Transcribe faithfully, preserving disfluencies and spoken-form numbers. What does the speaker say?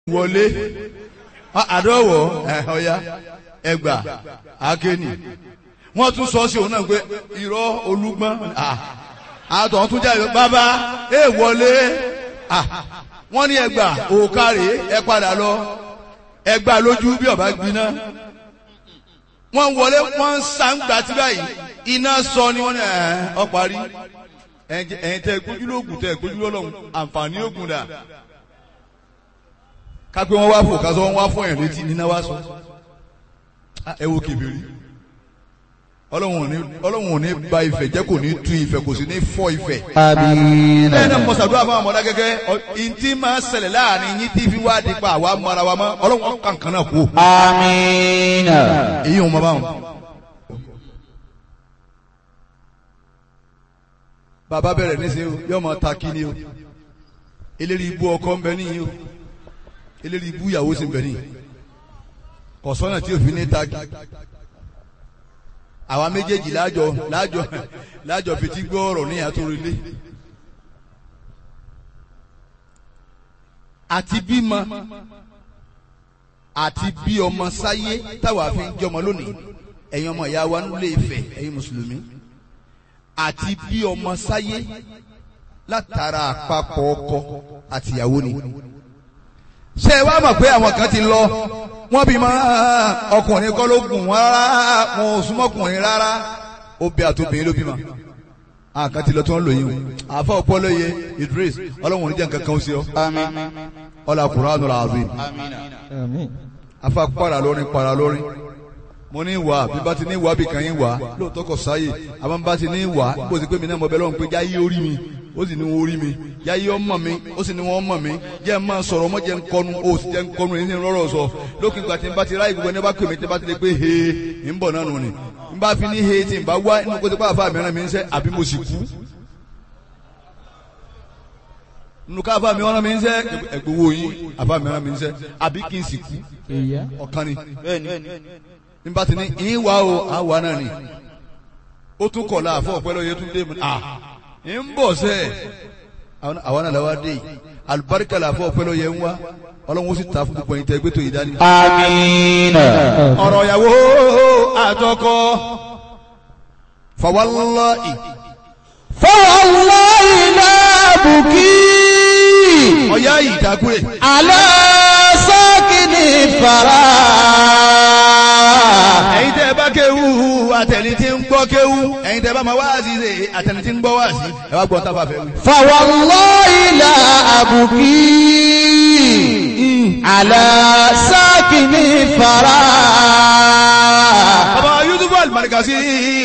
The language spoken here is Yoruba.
wọlé àdọ́wọ̀ ọ̀ya ẹgbà akéènì wọ́n tún sọ sí òun náà pé irọ́ olúgbọ́n àtọ̀ tún jáde bàbá ẹ wọlé wọ́n ní ẹgbà òkàrè ẹ padà lọ ẹgbà lójú bí ọba gbiná wọ́n wọlé wọ́n ń sàǹgbà tí báyìí iná sọ ni wọ́n ní ọ parí ẹ̀yin tẹ́ gbójúlógún tẹ́ gbójúlọ́lọ́hún àǹfààní ògùn dà kápẹ́ wọn wá fò kásọ wọn wá fún ẹ̀ létí níná wá sọ ẹ wo kèbèrè ọlọ́run ò ní ba Ifẹ̀ jẹ́ kò ní tú Ifẹ̀ kò sì ní fọ́ Ifẹ̀. àmín. bẹ́ẹ̀ náà mo ṣàdúrà fún àwọn ọmọdé gẹ́gẹ́ ìntì máa ń ṣẹlẹ̀ láàrin yín tí fi wá di pa àwa mara wa mọ́ ọlọ́run kankan náà kú. àmín. èyí ò mọ báwọn. bàbá bẹ̀rẹ̀ níṣẹ́ o yóò máa ta kí ni o eléri ibú ọkọ ń bẹ níyì o eléri ibú ìyàwó sì ń bẹ níyì kọ̀sọ́nà tí òfin ní ta kí àwa méjèèjì láàjọ láàjọ láàjọ fetí gbọ́ ọ̀rọ̀ ní àtòrìlé àti bímọ àti bí ọmọ sáyé táwa fi ń jọmọ lónìí ẹ̀yin ọmọ ìyá wa nílé Ifẹ̀ ẹ̀yin mùsùlùmí àti bí ọmọ sáyé látara àpapọ̀ ọkọ àtìyàwó ni ṣé ẹ wá mọ̀ pé àwọn kan ti lọ wọ́n bí máa ọkùnrin kọ́ ló gùn wọ́n rárá wọn ò súnmọ́ ọkùnrin rárá obì àtòbìnrin ló bí ma àkàn ti lọ tí wọ́n lò yín o àfa ọpọlọyẹ Idris ọlọ́run oníjà nǹkan kan ó ṣe ọ́ ọlá Qur'anul azim afa para lórin para lórin mo ní wà bí bá ti ní wà bí kan yín wà lóòótọ́ kò sáyè àmọ́ bá ti ní wà bó ti pé mi náà mo bẹ lọ́run pé jáyé orí mi ó sì ní wọn orí mi jáyé ọmọ mi ó sì ní wọn ọmọ mi jẹ́ máa sọ̀rọ̀ ọmọ jẹ́ nkọ́nu ó sì jẹ́ nkọ́nu ẹni rọ́rọ̀ sọ lókè ìgbà tí n bá ti ráyè gbogbo ẹni bá pè mí tí n bá ti lè pé he ń bọ̀ náà nù ni n bá fi ní he tí n bá wá inú kó ti pa àfa mìíràn mi ń sẹ́ àbí mo sì kú nínú ká àfa mi ọ̀ràn mi ń sẹ́ ẹ̀gbọ́wọ́ yín àfa mìíràn mi ń sẹ́ àbí kí n sì kú ọ̀kan ni nígbà tí ní ìwà o àwa náà ni ó tún kọ̀ la àfọ̀ ọ̀pẹ́ lọ́yẹ tún dé mu à ń bọ̀ sẹ́ àwọn náà làwọn dé yìí alibarika la àfọ̀ ọ̀pẹ́ lọ́yẹ ń wá ọlọ́run ó sì ta fún gbogbo ẹ̀yin tẹ́ gbé tó yìí dání. àmín. ọ̀rọ̀ ìyàwó àtọkọ fawallahi fawallahi la buki. ọ̀yá yìí dákúrè. ala sakini fara. ẹ̀yin tẹ́ bá kéwú àtẹni tí ń gbọ́ kéwú ẹ̀yin tẹ́ bá máa wáàsí ṣe àtẹni tí ń gbọ́ wáàsí ẹ wá gbọ́ tábà fẹ́ wí. fawallahi la abuki ala sakini fara. bàbá Yusuf Al-Markazi.